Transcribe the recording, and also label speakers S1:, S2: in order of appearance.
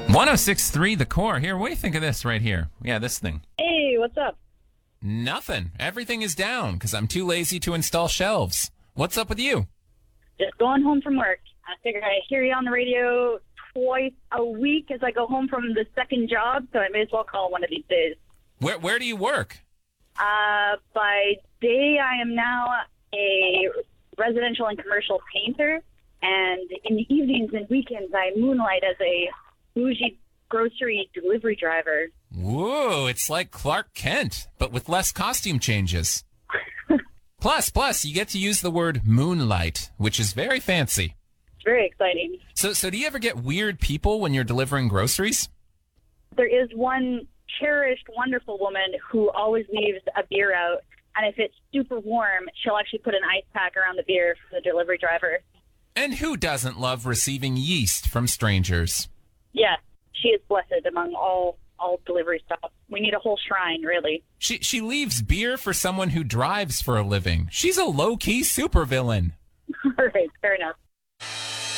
S1: 106.3 The Core. Here, what do you think of this right here? Yeah, this thing.
S2: Hey, what's up?
S1: Nothing. Everything is down because I'm too lazy to install shelves. What's up with you?
S2: Just going home from work. I figured I'd hear you on the radio twice a week as I go home from the second job, so I may as well call one of these days.
S1: Where do you work?
S2: By day, I am now a residential and commercial painter, and in the evenings and weekends, I moonlight as a bougie grocery delivery driver.
S1: Whoa, it's like Clark Kent, but with less costume changes. Plus, you get to use the word moonlight, which is very fancy.
S2: It's very exciting.
S1: So do you ever get weird people when you're delivering groceries?
S2: There is one cherished, wonderful woman who always leaves a beer out, and if it's super warm, she'll actually put an ice pack around the beer for the delivery driver.
S1: And who doesn't love receiving yeast from strangers?
S2: Yeah, she is blessed among all delivery stuff. We need a whole shrine, really.
S1: She leaves beer for someone who drives for a living. She's a low-key supervillain.
S2: All right, fair enough.